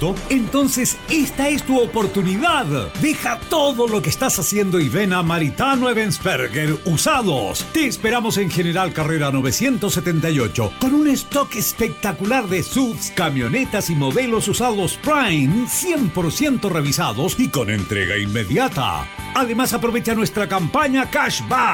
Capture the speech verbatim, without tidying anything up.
auto? Entonces esta es tu oportunidad. Deja todo lo que estás haciendo y ven a Maritano Ebensperger Usados. Te esperamos en General Carrera novecientos setenta y ocho con un stock espectacular de S U Vs, camionetas y modelos usados Prime cien por ciento revisados y con entrega inmediata. Además, aprovecha nuestra campaña Cashback.